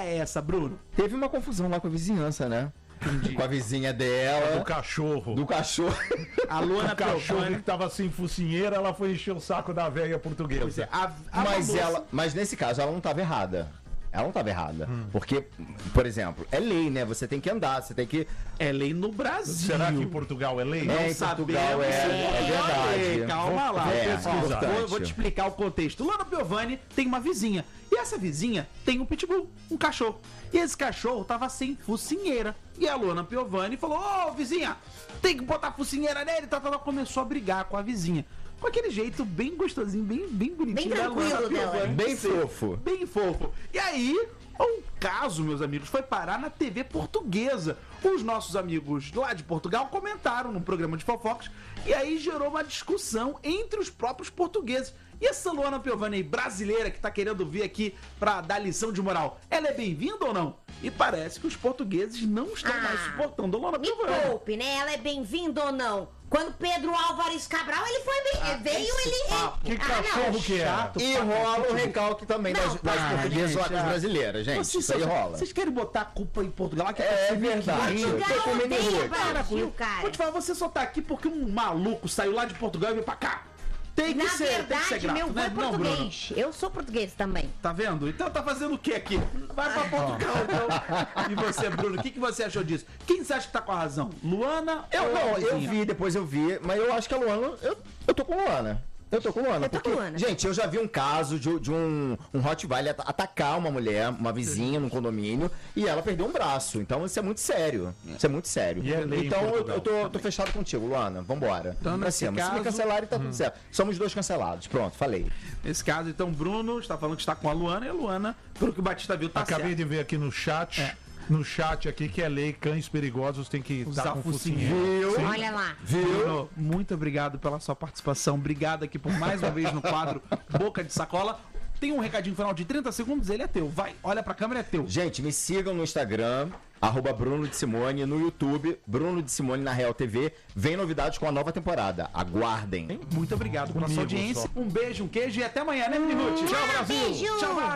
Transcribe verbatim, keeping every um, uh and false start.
é essa, Bruno? Teve uma confusão lá com a vizinhança, né? Entendi. Com a vizinha dela. Do cachorro. Do cachorro. A Luana O cachorro Piovani. que tava sem focinheira, ela foi encher o saco da velha portuguesa. Pois é, a, a Mas, moça- ela, mas nesse caso ela não estava errada. Ela não estava errada. Hum. Porque, por exemplo, é lei, né? Você tem que andar, você tem que... É lei no Brasil. Será que em Portugal é lei? Não É, em sabemos Portugal é- se é verdade. lei. Calma Vou- lá. vou Ó, pesquisar. vou, eu vou te explicar o contexto. Luana Piovani tem uma vizinha. E essa vizinha tem um pitbull, um cachorro. E esse cachorro tava sem focinheira. E a Luana Piovani falou: ô, vizinha, tem que botar focinheira nele. Tá, tá, tá. Começou a brigar com a vizinha. Com aquele jeito bem gostosinho, bem, bem bonitinho. Bem da tranquilo Luana dela, Piovani. hein? Bem Sim, fofo. Bem fofo. E aí, um caso, meus amigos, foi parar na T V portuguesa. Os nossos amigos lá de Portugal comentaram no programa de fofocas. E aí gerou uma discussão entre os próprios portugueses. E essa Luana Piovani brasileira que tá querendo vir aqui pra dar lição de moral, ela é bem-vinda ou não? E parece que os portugueses não estão Ah, mais suportando a Luana Me Piovani. poupe, né? Ela é bem-vinda ou não? Quando Pedro Álvares Cabral, ele foi bem. Ah, veio, esse ele. papo. Que Ah, cachorro não. que é? Chato. E rola o recalque também Não, das, das para, portuguesas gente, lá com as ah. brasileiras, gente. Vocês, Isso aí são- rola. vocês querem botar a culpa em Portugal? Aqui É tá verdade. aqui. Tô com mini Portugal roupa. odeia Para com Brasil, isso. cara. Vou te falar, você só tá aqui porque um maluco saiu lá de Portugal e veio pra cá. Tem que Na ser, tem que ser verdade, grato, meu avô né? é Não, Bruno? português. Eu sou português também. Tá vendo? Então tá fazendo o que aqui? Vai pra Portugal, então. E você, Bruno, o que, que você achou disso? Quem você acha que tá com a razão? Luana Eu ou a não, eu vizinha? vi, depois eu vi, mas eu acho que a Luana. Eu, eu tô com a Luana. Eu tô com a Luana. Eu tô porque, com a Luana. Gente, eu já vi um caso de, de um, um Rottweiler at- atacar uma mulher, uma vizinha num condomínio, e ela perdeu um braço. Então isso é muito sério. Isso é muito sério. E é lei em então eu, Portugal. eu tô, tô fechado contigo, Luana. Vambora. Então, pra nesse cima. Se me caso- cancelarem, tá tudo certo. Somos dois cancelados. Pronto, falei. Nesse caso, então, Bruno está falando que está com a Luana e a Luana, pelo que o Batista viu, tá Acabei certo. de ver aqui no chat. É. No chat aqui que é lei, cães perigosos tem que Usar estar com focinheira. focinheira. Sim. Olha lá. Bruno, muito obrigado pela sua participação. Obrigado aqui por mais uma vez no quadro Boca de Sacola. Tem um recadinho final de trinta segundos, ele é teu. Vai, olha pra câmera, é teu. Gente, me sigam no Instagram, arroba Bruno de Simone, no YouTube, Bruno de Simone na Real T V. Vem novidades com a nova temporada. Aguardem. Muito obrigado pela sua Comigo audiência. só. Um beijo, um queijo e até amanhã, né, Mini Ruth? Tchau, Brasil. Beijo. Tchau, vai.